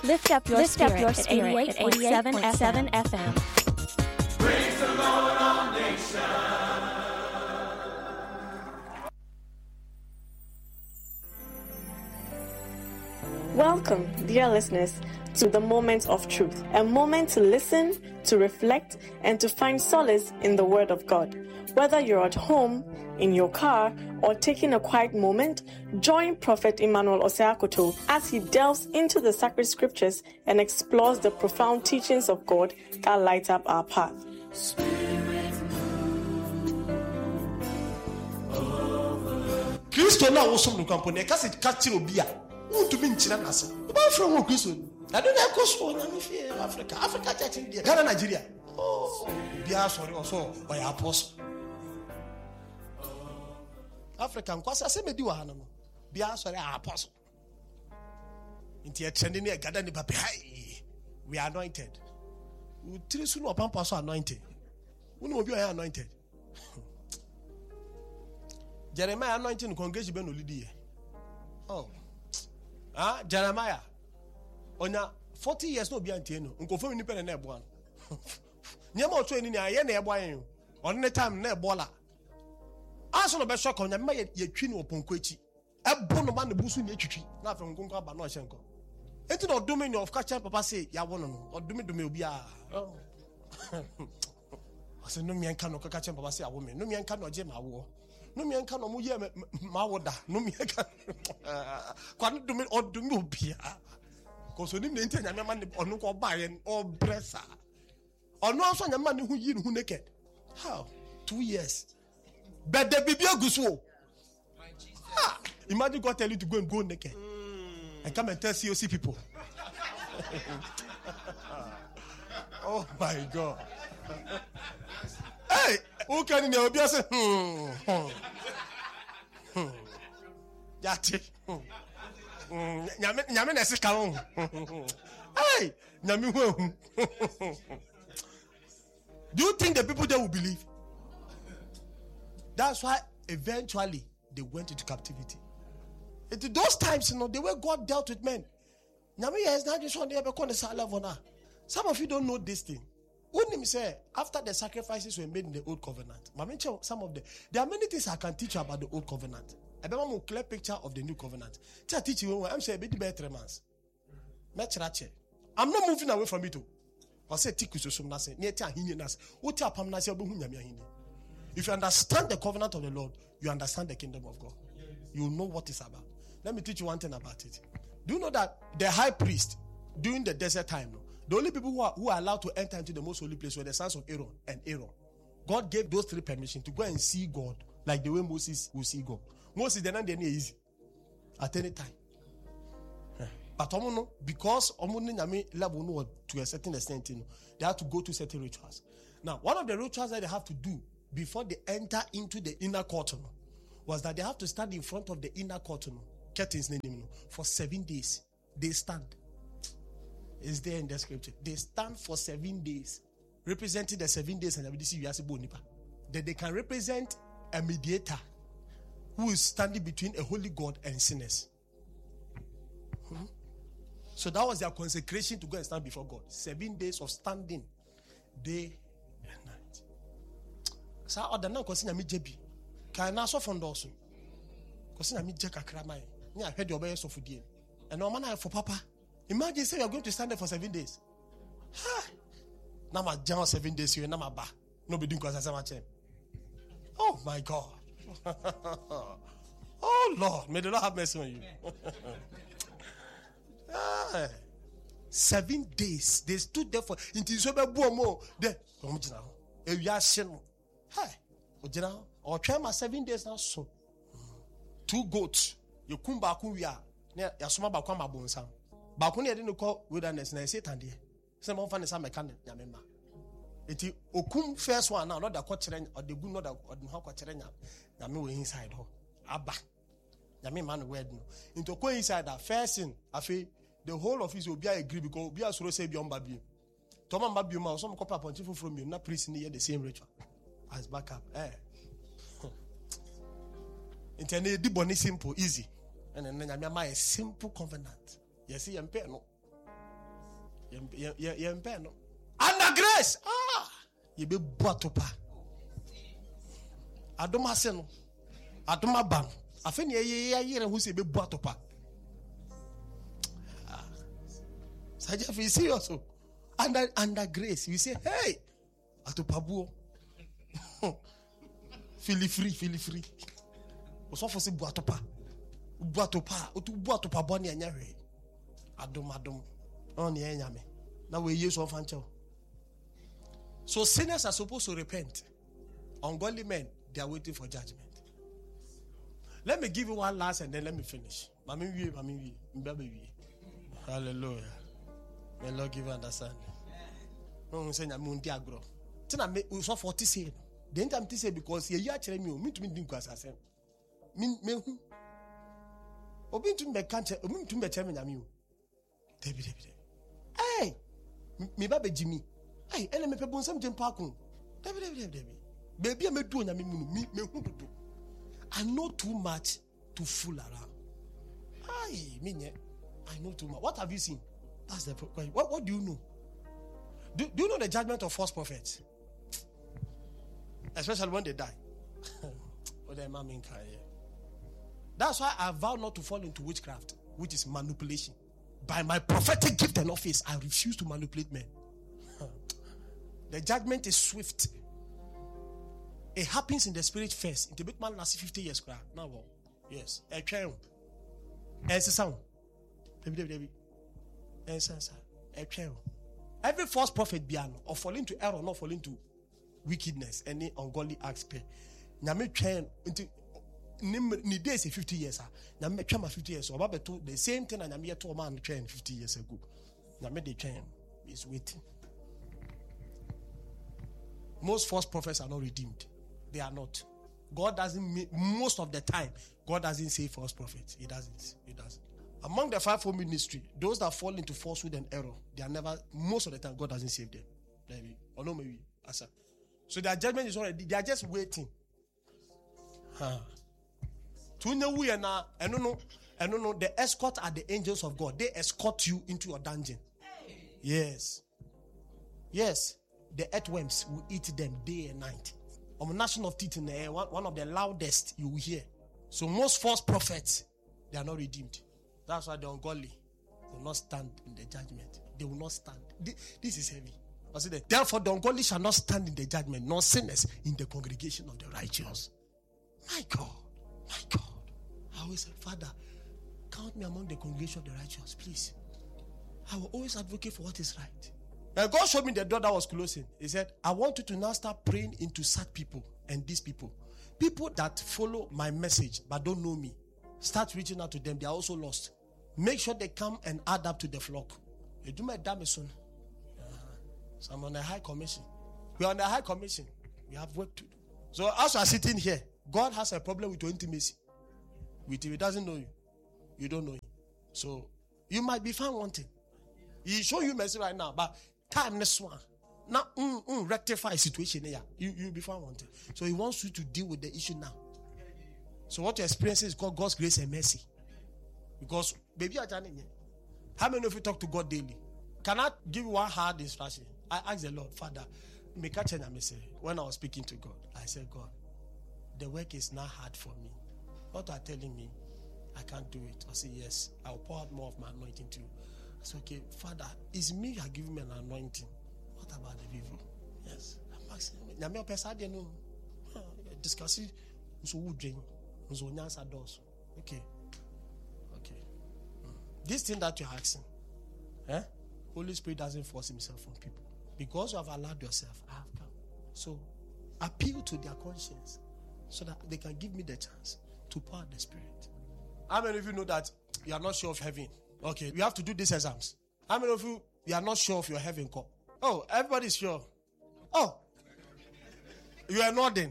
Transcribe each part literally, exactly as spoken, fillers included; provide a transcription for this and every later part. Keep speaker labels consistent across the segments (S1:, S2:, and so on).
S1: Lift up your Lift spirit, up your spirit at eighty-eight point seven F M.
S2: Praise the Lord, all nations.
S3: Welcome, dear listeners, to the Moment of Truth, a moment to listen, to reflect, and to find solace in the Word of God. Whether you're at home, in your car, or taking a quiet moment, join Prophet Emmanuel Oseakoto as he delves into the sacred scriptures and explores the profound teachings of God that light up our path.
S4: Kristo na wo som no kampone ka se ka kire obi a untumi nkyira nase ba fra wo Kristo na do na ekoso na me fie Africa Africa church in Ghana Nigeria oh bia sorry also by apostle African kwasa se medi wa hano bia sorry apostle inti e trend ni e gada ni pape hi we are anointed we tiri su no pampa so anointed we no obi o anointed Jeremiah anointing congregation be no lead here. Oh. Ah, Jeremiah. Onya forty years no be antie no. Nkofo mi nipa na ebo an. Nyema oto eni na ye na ebo an. On the time na ebo la. Aso no be shock onya me ye twi ni oponko echi. Ebo no ma na busu ni etwitwi. Na afa nkonko aba na ohyenko. Enti no domain of catch papa say ya wono no. Odumi dumi obi a. Oh. Ase no mi enka no catch papa say awo me. No mi enka no je ma wo. No me enka no mu ye ma woda no me enka kwanu dumi odumi obia ko so ni me ntanya me ma ne onu ko ba ye o bresa onu aso nya ma ne hu yi ne hu naked how two years but the bibia guso ah imagine God tell you to go and go naked mm. and come and tell C O C people oh my God. Hey, who can you be say hmm hmm yati hmm nyame nyame na se ka ho hey nyame hu do you think the people there will believe? That's why eventually they went into captivity. At those times, you know, the way God dealt with men, nyame is not just on the ebe the level now. Some of you don't know this thing. When say after the sacrifices were made in the old covenant, some of the there are many things I can teach you about the old covenant. I have a clear picture of the new covenant. I teach you I'm saying be three months. I'm not moving away from it. I say tiku so sum nase. If you understand the covenant of the Lord, you understand the kingdom of God. You know what it's about. Let me teach you one thing about it. Do you know that the high priest during the desert time, the only people who are, who are allowed to enter into the most holy place were the sons of Aaron and Aaron. God gave those three permission to go and see God like the way Moses will see God. Moses did not easy at any time. But because level to a certain extent, they have to go to certain rituals. Now, one of the rituals that they have to do before they enter into the inner court was that they have to stand in front of the inner court curtains for seven days. They stand. Is there in the scripture? They stand for seven days, representing the seven days and that they can represent a mediator who is standing between a holy God and sinners. Hmm? So that was their consecration to go and stand before God. Seven days of standing, day and night. So I don't know because I'm jebi. Can I from those? Because I'm jeka kramai. I heard your voice of the and no man for Papa. Imagine say you are going to stand there for seven days. Ha! Now my jam seven days you na my ba. No be doing cause I say my chain. Oh my God. Oh Lord, may the Lord have mercy on you. ah, seven days they stood there for until so be buomo there. Come jina ho. E wi ahye no. Hey, o jina ho. O twa ma seven days now so. Two goats. You kum ba ku wi a. Na ya soma ba kwa mabonsan. Ba ku ne de no call wilderness na Satan there. Say mo fa ne sa mechanic nyamema. Eti okum first one now not the kwachere or the good not the how kwachere nya nyame we inside ho. Aba. Nyame man word no. Into ko inside that first thing afi the whole of his obi agree because obi asoro say bi on ba bi. To ma ba bi ma so mo copy appointment from you na priest ni the same ritual as backup. Eh. Internet di boni simple easy. And then nyame ma a simple covenant. You see yempe no. Under grace. Ah. You be boatopa. Adoma seno. Adoma bang. Afeni ye ye ye who say be boatopa. Saja fi serious. Under under grace, you say, hey, atopabuo. Feel free, feel free. So for say boatopa. Boatopa, otu boatopa boni anyare. Adom adom. On ye nyame. Now we use one fancho. So sinners are supposed to repent. Ungodly men, they are waiting for judgment. Let me give you one last and then let me finish. Hallelujah. May Lord give you understanding. No, say na mundi agro. Tina me so forty say. The time to say because ye ya chere me o me to me din kwasasem. Me me hu. Obi to me kan che, obi to me chere me nyame o. Debi debi debi. Hey! Me ba be Jimmy. Hey, ele me pe bon sam jem pakun. Debi debi debi debi. Baby me do nyame mu me me hu do. I know too much to fool around. Ay, me nye. I know too much. What have you seen? That's the question. What, what do you know? Do, do you know the judgment of false prophets? Especially when they die. That's why I vow not to fall into witchcraft, which is manipulation. By my prophetic gift and office, I refuse to manipulate men. The judgment is swift. It happens in the spirit first. In the big man last fifty years. Now, yes. A train. It's a sound. Every false prophet be or fall into error, not fall into wickedness, any ungodly acts. Nyame train into ni days fifty years. Nyame train fifty years. Or the same thing. Nyame told man train fifty years ago. Nyame the train is waiting. Most false prophets are not redeemed. They are not. God doesn't make, most of the time, God doesn't say false prophets. He doesn't. He doesn't. Among the fivefold ministry, those that fall into falsehood and error, they are never, most of the time, God doesn't save them. Maybe. Or no, maybe. So their judgment is already, they are just waiting. Huh. To know we are now, I don't know, I don't know, the escort are the angels of God. They escort you into your dungeon. Yes. Yes. The earthworms will eat them day and night. On the nation of teeth in the air, one of the loudest you will hear. So most false prophets, they are not redeemed. That's why the ungodly will not stand in the judgment. They will not stand. This is heavy. I said, therefore the ungodly shall not stand in the judgment, nor sinners in the congregation of the righteous. My God, my God. I always say, Father, count me among the congregation of the righteous, please. I will always advocate for what is right. And God showed me the door that was closing. He said, I want you to now start praying into sad people and these people. People that follow my message but don't know me. Start reaching out to them. They are also lost. Make sure they come and add up to the flock. You do my damn son. So I'm on a high commission. We are on a high commission. We have work to do. So as you are sitting here, God has a problem with your intimacy. With you, He doesn't know you. You don't know Him. So you might be found wanting. He show you mercy right now, but time next one. Now, mm, mm, rectify a situation here. You you'll be found wanting. So He wants you to deal with the issue now. So what you're experiencing is called God's grace and mercy. Because baby, how many of you talk to God daily? Can I give you one hard instruction? I asked the Lord, Father, make a change. When I was speaking to God, I said, God, the work is not hard for me. What are telling me I can't do it? I said, yes, I'll pour out more of my anointing to you. I said, okay, Father, it's me you are giving me an anointing. What about the people? Yes. I'm asking him. Discussing. Okay. Okay. This thing that you're asking, eh? Holy Spirit doesn't force Himself on people. Because you have allowed yourself, I have come. So appeal to their conscience so that they can give me the chance to pour out the Spirit. How many of you know that you are not sure of heaven? Okay, you have to do these exams. How many of you, you are not sure of your heaven call? Oh, everybody's sure. Oh, you are nodding.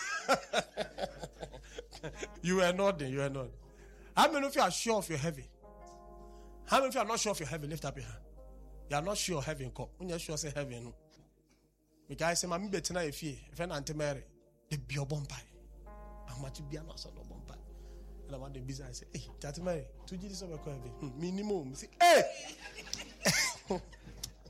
S4: You are nodding, you are nodding. How many of you are sure of your heaven? How many of you are not sure of your heaven? Lift up your hand. You are not sure of heaven call. When you are sure say heaven. Because I say, Mammy Bettina, if you, if an anti-Mary, the Biobompai. How much you be an also no bompai? And I want the business. I say, hey, Tati Mary, two G's over heaven. Minimum. Say, hey!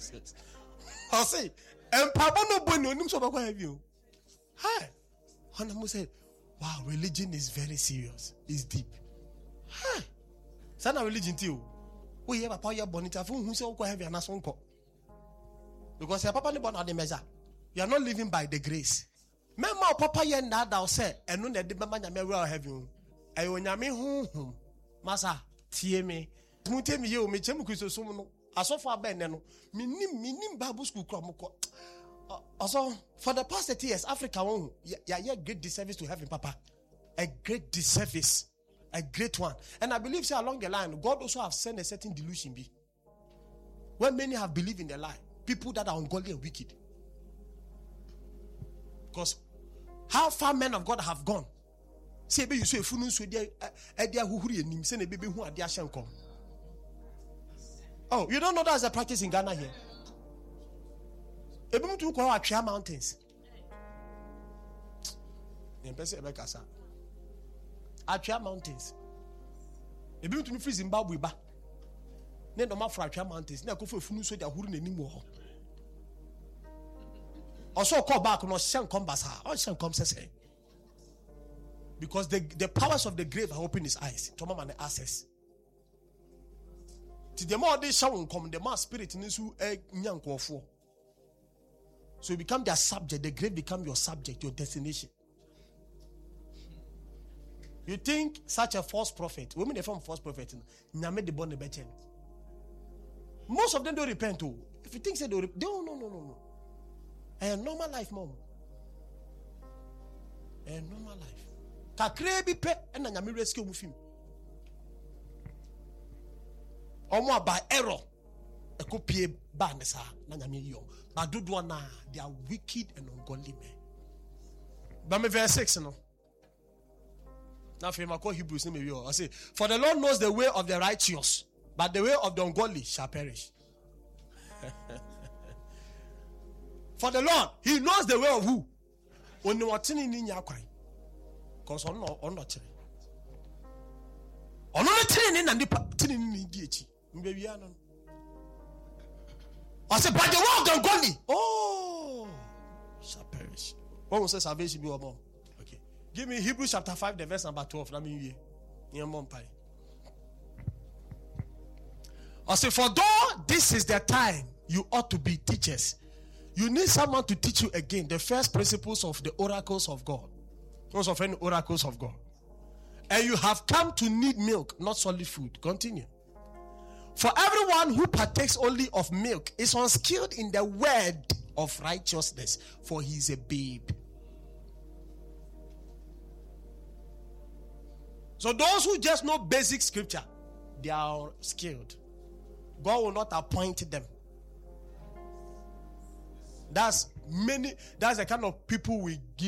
S4: Jesus. I say, and Papa no bueno, no so have you. Hi. And I say, wow, religion is very serious. It's deep. Hi. Sana religion too. We have a power bonita for who say have you nasonko. Because your papa ne born at the measure. You are not living by the grace. Mema papa yen that thou say, and no de mama nyame will have you. Ayo nyame hu masa tie me. Mutem ye o me chem Kristo so no. Asofo aben ne no. Minim minim Bible school kro mko. Also, for the past thirty years, Africa won yeah, yeah, great disservice to heaven, Papa. A great disservice. A great one. And I believe say along the line, God also have sent a certain delusion be. When many have believed in the lie, people that are ungodly and wicked. Because how far men of God have gone. Say be you say funu so dia e dia huhuri enim say na bebe hu ade ahye nkom. Oh, you don't know that's a practice in Ghana here. Ebum tu kwa Atwea Mountains. Yempese ebe kasa. Atwea Mountains. Ebum tu free Zimbabwe ba. Ne no ma fra Atwea Mountains. Na ko funu so dia huru nanim wo ho. Also call back no shen come basa. Oh shen come say. Because the, the powers of the grave are opening his eyes. To mama the access. To the more they shall come, the more spirit in this nyankofo. So you become their subject. The grave become your subject, your destination. You think such a false prophet, women they form false prophet, nyame de born the better. Most of them don't repent too. If you think say they repent, no, no, no, no, no. A normal life, mom. A normal life. Kakre bi pe na nyame rescue mu film. Omo by error. E ko pie ba ne sa na nyame yo. But do na they are wicked and ungodly men. But me verse six no. Now for my call Hebrews me we I say for the Lord knows the way of the righteous, but the way of the ungodly shall perish. For the Lord, he knows the way of who? When you are telling in your cry. Because on no on not telling. On not telling in and the telling in the maybe I don't. I said, by the way of the ungodly. Oh, shall perish. What was salvation be more? Okay. Give me Hebrews chapter five, the verse number twelve. Let me hear. I say, for though this is the time you ought to be teachers. You need someone to teach you again the first principles of the oracles of God. Most of any oracles of God. And you have come to need milk, not solid food. Continue. For everyone who partakes only of milk is unskilled in the word of righteousness, for he is a babe. So those who just know basic scripture, they are skilled. God will not appoint them. That's many, that's the kind of people we give